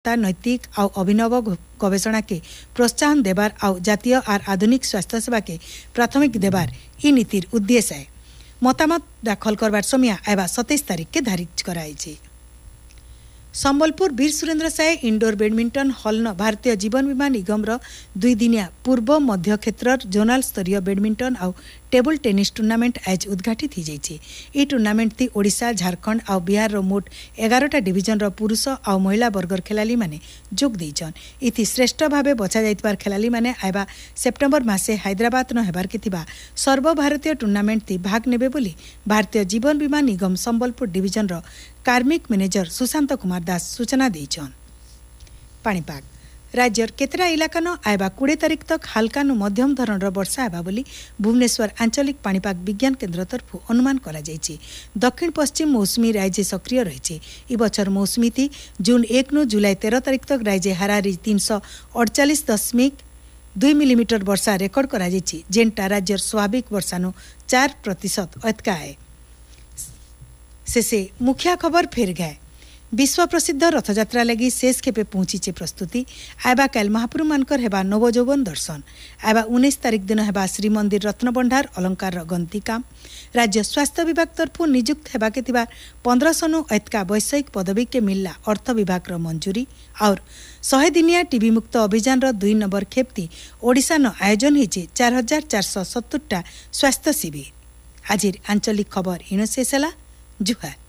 नैतिक आउ अभिनव गवेषणा के प्रोत्साहन देवार आउ जातीय आर आधुनिक स्वास्थ्य सेवा के प्राथमिक देवार ई नीतिर उद्देश्य है। मतामत दाखल करवार समय आयबा 27 तारीख के धारिज कराई। संबलपुर वीर Surendra Sai indoor badminton hall न भारतीय जीवन बीमा निगम रो 2 दिनिया पूर्व मध्य क्षेत्र जोनाल स्तरीय बैडमिंटन आउ टेबल टेनिस टूर्नामेंट आज उद्घाटित हो जाइए। ई टूर्नामेंट थी ओडिशा झारखंड आउ बिहार रो मोट 11टा डिविजन रो पुरुष आउ महिला वर्गर खेलाली माने जोग देइछन। इति श्रेष्ठ भावे बचा जाइतबार खेलाली माने आइबा सेप्टेम्बर मासे हैदराबाद न हेबार के थिबा सर्वभारतीय टूर्नामेंट थी भाग नेबे बोली भारतीय जीवन बीमा निगम संबलपुर डिविजन रो कार्मिक मैनेजर सुशांत कुमार दास सूचना देइछन। पाणीपाग राज्यर केतरा इलाका न आयबा 20 तारीख तक हल्का नु मध्यम धरणर वर्षा हेबा बोली भुवनेश्वर आंचलिक पाणीपाग विज्ञान केन्द्र तरफ अनुमान करा जायछि। दक्षिण पश्चिम मौसुमी राज्य सक्रिय रहिछि। इ बछर मौसुमी थी जून 1 नु जुलाई 13 तारीख तक राज्य हारारी 348.2 मिलीमीटर वर्षा रेकर्ड करा जायछि, जेनटा राज्यर स्वाभाविक वर्षा नु 4% अतका है। शेषे मुख्य खबर फेर गए। विश्व प्रसिद्ध रथयात्रा लगी शेष खेपे पहुंचीचे प्रस्तुति। आयबा काल महाप्रभु मानकर हेबा नवजौवन दर्शन। आयबा 19 तारीख दिन हेबा श्रीमंदिर रत्नभंडार अलंकार गंती काम। राज्य स्वास्थ्य विभाग तरफ नियुक्त हेबा के 1500 नु ऐतका वैषयिक पदवी के मिलला अर्थ विभाग रो मंजूरी। और 100 दिनिया टीबी मुक्त अभियान रो 2 नंबर खेपती ओडिशा न आयोजन होइचे 4470 टा स्वास्थ्य शिविर। आजिर आंचलिक खबर इनो शेष होला। जुहार।